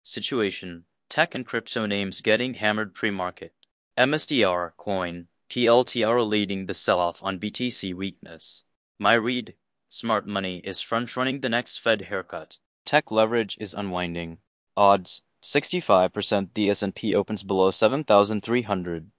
Situation: Tech and crypto names getting hammered pre-market. MSTR, Coin, PLTR leading the sell-off on BTC weakness. My read: Smart money is front-running the next Fed haircut. Tech leverage is unwinding. Odds: 65% the S&P opens below 7,300.